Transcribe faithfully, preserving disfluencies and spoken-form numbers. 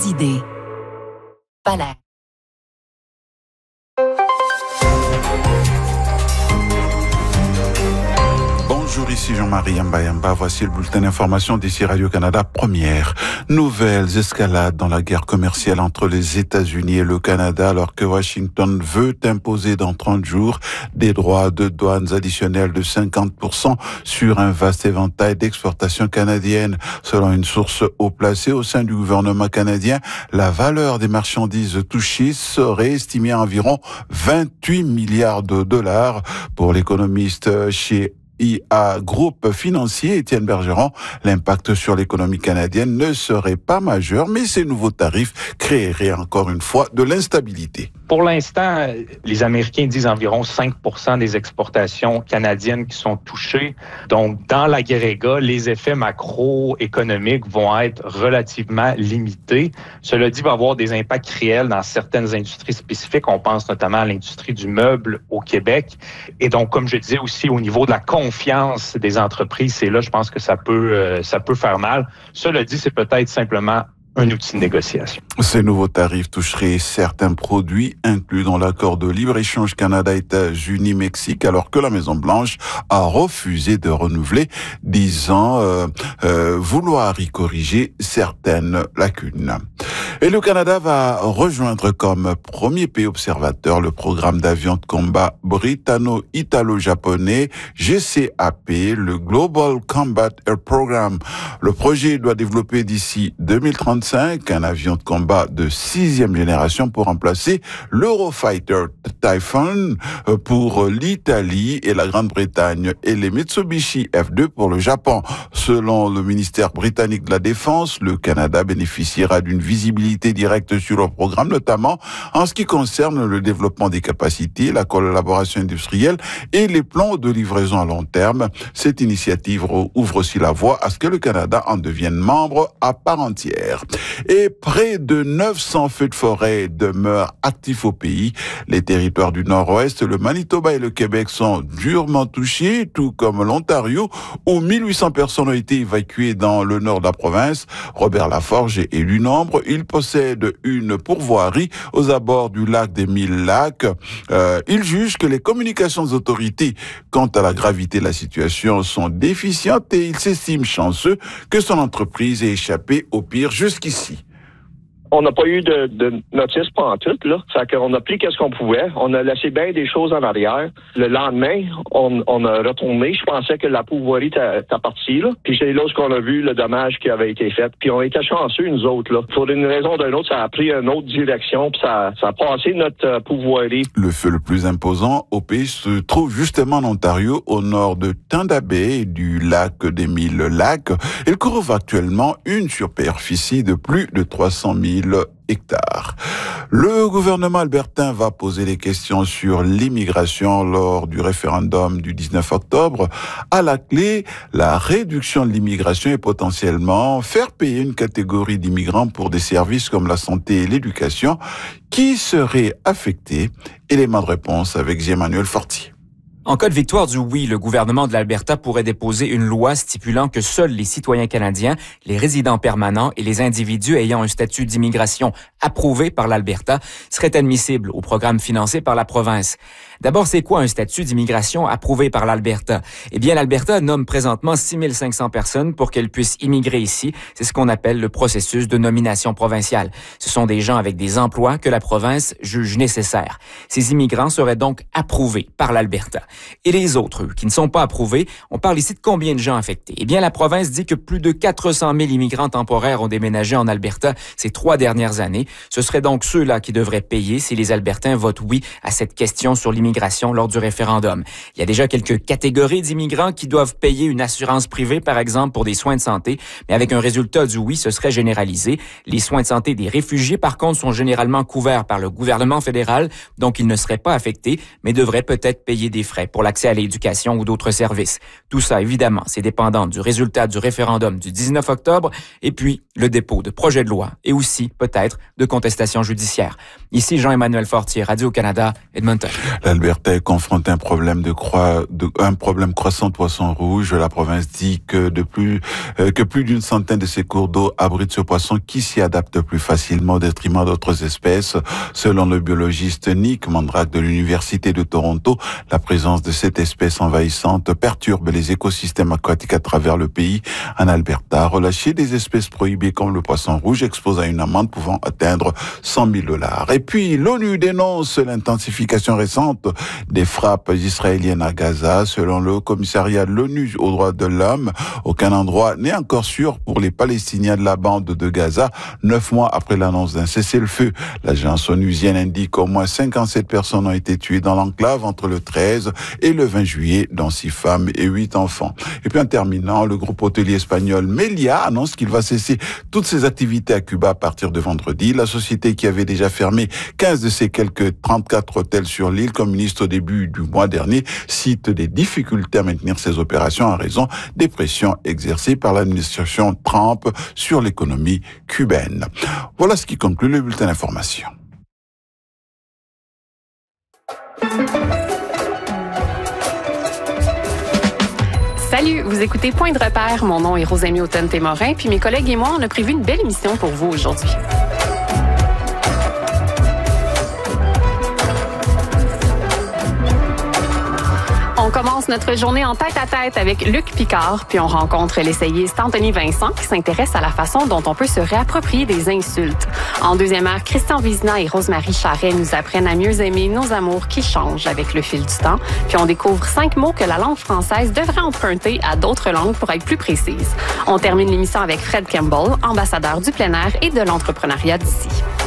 idées. Palais. Bonjour, ici Jean-Marie Yamba Yamba. Voici le bulletin d'information d'ici Radio-Canada. Première, nouvelles escalades dans la guerre commerciale entre les États-Unis et le Canada alors que Washington veut imposer dans trente jours des droits de douane additionnels de cinquante pour cent sur un vaste éventail d'exportations canadiennes. Selon une source haut placée au sein du gouvernement canadien, la valeur des marchandises touchées serait estimée à environ vingt-huit milliards de dollars. Pour l'économiste chez I A Groupe Financier, Étienne Bergeron, l'impact sur l'économie canadienne ne serait pas majeur, mais ces nouveaux tarifs créeraient encore une fois de l'instabilité. Pour l'instant, les Américains disent environ cinq pour cent des exportations canadiennes qui sont touchées. Donc, dans l'agrégat, les effets macroéconomiques vont être relativement limités. Cela dit, il va y avoir des impacts réels dans certaines industries spécifiques. On pense notamment à l'industrie du meuble au Québec. Et donc, comme je disais aussi, au niveau de la confiance des entreprises, c'est là, je pense que ça peut, euh, ça peut faire mal. Cela dit, c'est peut-être simplement un outil de négociation. Ces nouveaux tarifs toucheraient certains produits inclus dans l'accord de libre-échange Canada-États-Unis-Mexique, alors que la Maison-Blanche a refusé de renouveler, disant euh, euh, vouloir y corriger certaines lacunes. Et le Canada va rejoindre comme premier pays observateur le programme d'avions de combat britanno-italo-japonais G C A P, le Global Combat Air Program. Le projet doit développer d'ici deux mille trente-cinq un avion de combat de sixième génération pour remplacer l'Eurofighter Typhoon pour l'Italie et la Grande-Bretagne et les Mitsubishi F deux pour le Japon. Selon le ministère britannique de la Défense, le Canada bénéficiera d'une visibilité directe sur le programme, notamment en ce qui concerne le développement des capacités, la collaboration industrielle et les plans de livraison à long terme. Cette initiative ouvre aussi la voie à ce que le Canada en devienne membre à part entière. Et près de neuf cents feux de forêt demeurent actifs au pays. Les territoires du Nord-Ouest, le Manitoba et le Québec sont durement touchés, tout comme l'Ontario, où mille huit cents personnes ont été évacuées dans le nord de la province. Robert Laforge est élu nombre. Il possède une pourvoirie aux abords du lac des Mille Lacs. Euh, il juge que les communications des autorités quant à la gravité de la situation sont déficientes et il s'estime chanceux que son entreprise ait échappé au pire jusqu'ici. On n'a pas eu de, de notice pantoute, là. Fait qu'on a pris qu'est-ce qu'on pouvait. On a laissé bien des choses en arrière. Le lendemain, on, on a retourné. Je pensais que la pourvoirie était partie, là. Puis c'est là qu'on a vu le dommage qui avait été fait. Puis on était chanceux, nous autres, là. Pour une raison ou d'une autre, ça a pris une autre direction, puis ça, ça a passé notre euh, pourvoirie. Le feu le plus imposant au pays se trouve justement en Ontario, au nord de Thunder Bay, du lac des Mille Lacs. Il couvre actuellement une superficie de plus de trois cent mille hectares. Le gouvernement albertain va poser des questions sur l'immigration lors du référendum du dix-neuf octobre. À la clé, la réduction de l'immigration et potentiellement faire payer une catégorie d'immigrants pour des services comme la santé et l'éducation qui seraient affectés. Élément de réponse avec Emmanuel Fortier. En cas de victoire du oui, le gouvernement de l'Alberta pourrait déposer une loi stipulant que seuls les citoyens canadiens, les résidents permanents et les individus ayant un statut d'immigration approuvé par l'Alberta seraient admissibles au programme financé par la province. D'abord, c'est quoi un statut d'immigration approuvé par l'Alberta? Eh bien, l'Alberta nomme présentement six mille cinq cents personnes pour qu'elles puissent immigrer ici. C'est ce qu'on appelle le processus de nomination provinciale. Ce sont des gens avec des emplois que la province juge nécessaires. Ces immigrants seraient donc approuvés par l'Alberta. Et les autres, eux, qui ne sont pas approuvés, on parle ici de combien de gens affectés? Eh bien, la province dit que plus de quatre cent mille immigrants temporaires ont déménagé en Alberta ces trois dernières années. Ce seraient donc ceux-là qui devraient payer si les Albertains votent oui à cette question sur l'immigration lors du référendum. Il y a déjà quelques catégories d'immigrants qui doivent payer une assurance privée, par exemple, pour des soins de santé, mais avec un résultat du oui, ce serait généralisé. Les soins de santé des réfugiés, par contre, sont généralement couverts par le gouvernement fédéral, donc ils ne seraient pas affectés, mais devraient peut-être payer des frais frais pour l'accès à l'éducation ou d'autres services. Tout ça, évidemment, c'est dépendant du résultat du référendum du dix-neuf octobre et puis le dépôt de projets de loi et aussi, peut-être, de contestations judiciaires. Ici Jean-Emmanuel Fortier, Radio-Canada, Edmonton. L'Alberta est confronté à un problème de croix, de, un problème croissant de poissons rouges. La province dit que de plus, euh, que plus d'une centaine de ces cours d'eau abritent ce poisson qui s'y adapte plus facilement au détriment d'autres espèces. Selon le biologiste Nick Mandrake de l'Université de Toronto, la présence de cette espèce envahissante perturbe les écosystèmes aquatiques à travers le pays. En Alberta, relâcher des espèces prohibées comme le poisson rouge expose à une amende pouvant atteindre cent mille dollars. Et puis, l'ONU dénonce l'intensification récente des frappes israéliennes à Gaza. Selon le commissariat de l'ONU aux droits de l'homme, aucun endroit n'est encore sûr pour les Palestiniens de la bande de Gaza, neuf mois après l'annonce d'un cessez-le-feu. L'agence onusienne indique qu'au moins cinquante-sept personnes ont été tuées dans l'enclave entre le treize et le vingt juillet, dont six femmes et huit enfants. Et puis en terminant, le groupe hôtelier espagnol Meliá annonce qu'il va cesser toutes ses activités à Cuba à partir de vendredi. La société, qui avait déjà fermé quinze de ses quelques trente-quatre hôtels sur l'île, communiste au début du mois dernier, cite des difficultés à maintenir ses opérations en raison des pressions exercées par l'administration Trump sur l'économie cubaine. Voilà ce qui conclut le bulletin d'information. Salut, vous écoutez Point de repère. Mon nom est Rosamie Automne-Témorin, puis mes collègues et moi, on a prévu une belle émission pour vous aujourd'hui. On commence notre journée en tête-à-tête avec Luc Picard, puis on rencontre l'essayiste Anthony Vincent qui s'intéresse à la façon dont on peut se réapproprier des insultes. En deuxième heure, Christian Vizina et Rosemary Charret nous apprennent à mieux aimer nos amours qui changent avec le fil du temps. Puis on découvre cinq mots que la langue française devrait emprunter à d'autres langues pour être plus précise. On termine l'émission avec Fred Campbell, ambassadeur du plein air et de l'entrepreneuriat d'ici.